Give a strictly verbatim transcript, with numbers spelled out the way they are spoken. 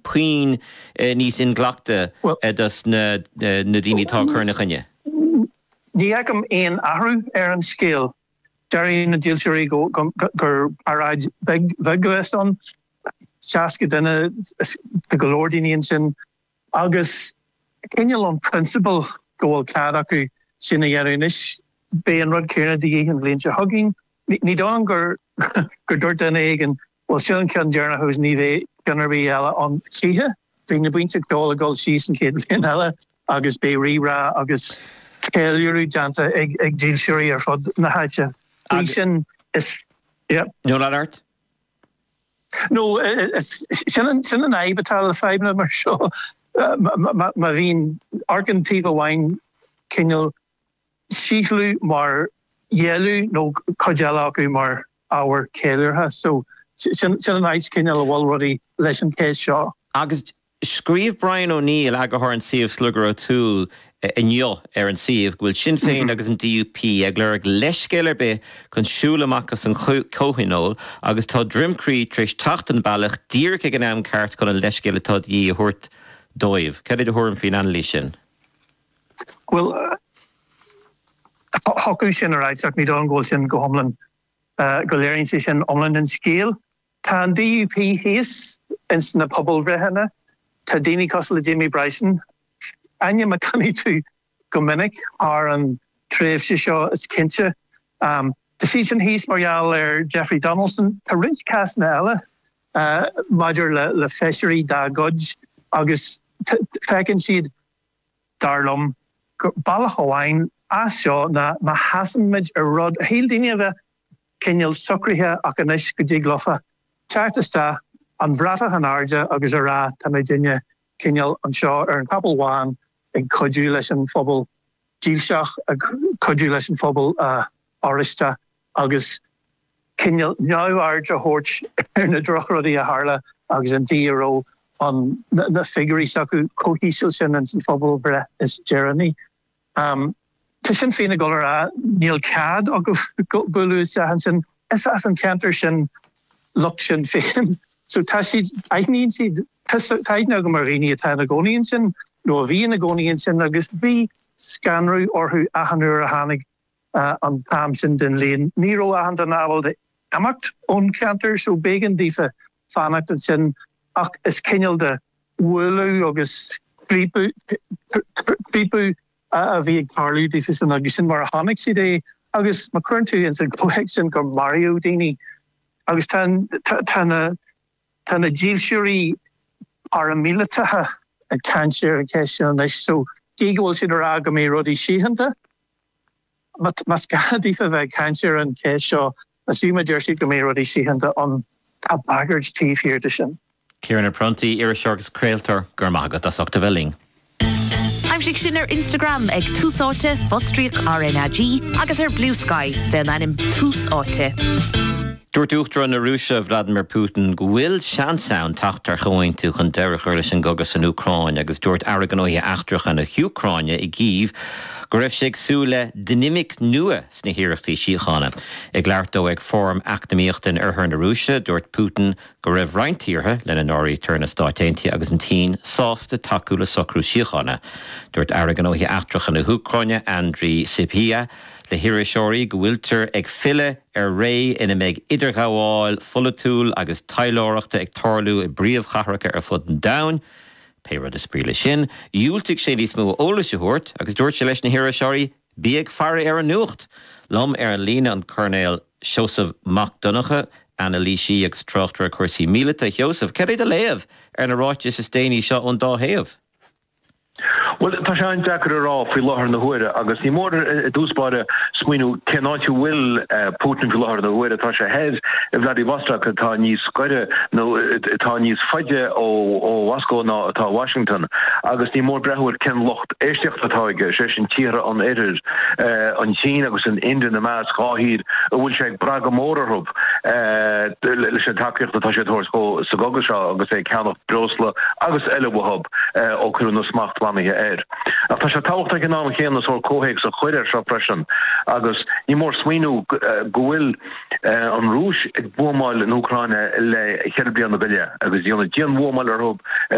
puin níos in glachta dus na dini tá churna chunne. Ní agam éon ahrú ar an scéal. Jerry na díalseirí go gur araid bheith an seasca duine go golódaíonn sin agus cineal an principal go bhfuil cad acu sinna dhearúnis bé an rud céirna dí an bhliain se thugainn. Ní dá gur gur dúirt duine éigean bhfuil sin ceann dearna chus ní bheith gunarí eile an chlíthe. Bhí na bhainte dóla gáil síos an céad bhliain eile agus bé rírá agus céiliúrú deanta ag ag díalseirí ar fud na háite. Sin is yeah. No alert. No, it's sin sin an ai betal five na mar seo. Ma ma vín Argentina wine kinel sílu mar yelu no kojalaku mar our keller ha so sin sin an ai kinel already lesson case seo. Agus scríomh Brian O'Neill agahar an siomh slugar o'Toole in yo ar an siomh bhfuil Sinn Féin agus an D U P ag leir leiscéilear be chun siúlamachchas an cóhinóil agus tá drimcrí tríos tachtan bailach díreach ag an am ceart chun an leiscéile tá í a thuirt dóibh. Cad é do thuirm faoin anlí sin? Well, hocu sin ar aid, ní dá an ggóil sin go homlan go léironn sé sin omlan an scéal. Tá an D U P héas in na pobl bhreithena, tá daoine cos le Jamie Bryson, Anya McCunny to Gominnick are an Trev Shishaw is Kincha. Um, the season he's Marial er Jeffrey Donaldson, a rich cast na uh, Major le, le Fishery da Gudge, August Feckin seed Darlum, Balahawain, Ashaw na Mahassan Midge a rod, Hildini of a Kenyal Sukriha, Akanish Gujiglofa, Chartista, and Brata Hanarja, August Ara, Tamajinia, Kenyal and Shaw, or Couple One. In codulation fobble Gilshach, a codulation fobble uh Orista, Agus Kinyal now Arja Horch in the Drochrodi a Harla, Agus and Diro on the figure Saku cohesion and fobble breath is Jeremy. Um Tishin Fina Golera Neil Cad or Bulu Sahanson, F F and Cantershin Luction Fame. So Tashi I need see Taidna Marini at Hanagonianson. No bhí na gcónaíonn sin agus bhí scanrú orthú ahanúr a hánig an tam sin den léon. Ní ró ahan den ábhal de amacht ón cantar so bégan dífa fannacht an sin ach is cineal de bhuailú agus prípú a bhí ag tarlú dífa sin agus sin mar a hánig si dé agus ma currentú in sin cóheic sin go Mario daoine agus tan tan tan a díalseirí ar a míletathe a cancer and question so Giggle should rag me Roddy Sheehanda. But Mascadi for the cancer and Keshaw assume jersey to me Roddy Sheehanda on a baggage teeth here to shin. Kieran Prunty, Irisharks Crealtor, Gurmaga, das Octavelling. I'm Shikshin ar Instagram ag túsáte Fostriach R N A G agus ar Blue Sky fel anim túsáte. Dúirtúchtar na Rússia Vladimir Putin go bhfuil seansaun tachtar choin tú chun deirich uirlis an gogus an Ucráin agus dúirt araganóithe achtrach an a Ucráine i gíomh go raibh sé súla dynamic nua sna hiireachtaí síochána. Ag leartó ag fórm acadamíochtain ar na Rússia dúirt Putin go raibh reintíortha lena nóirí tar na stáiteintí agus an tín sásta takeú le socrú síochána. Dúirt araganóithe achtrach an a Ucráine Andriy Sybiha le hiiriseoirí go bhfuiltar ag fille ar ré ina méid idirgháil fulatúil agus tailóireachta ag tarlú i bríomhchathracha ar fud an domhan, péire de spríle sin, dúiltigh sé níos mó ólas thuirt agus dúirt sé leis na hiiriseoirí bí ag fearra ar an nuacht. Lom ar an lína an Colonel Joseph MacDonagh ana lísí agus trochtar a cuasaí míleta Joseph, cad é de léamh ar na ráite sa stéanaí seo ón dá thaobh? Well, tá sé an deacair ará faoi láthair na huaire agus ní mór dúspáide smaoinú cenáitiú bhfuil Putin faoi láthair na huaire tá sé hez i Vladivostok tá níos scoide nó tá níos faide ó ó Wasco ná atá Washington agus ní mór brethúir cin locht éisteacht atáige sé sin tíre an idir an China agus an India na más cháhíd a bhfuil sé ag braga mórarthub leis an takeíocht atá sé thuairscó sa goga seo agus é ceannacht drosla agus eile bhthub ó chuú na smacht manige air. A tá sé táhacht ag an ná chéanna sór cóhéic sa chuidir seo freisin agus ní mór smaoinú go bhfuil an Rúis ag buamáil in Ucráine le cheirblianna bille agus dhéanana díon buamáil arthub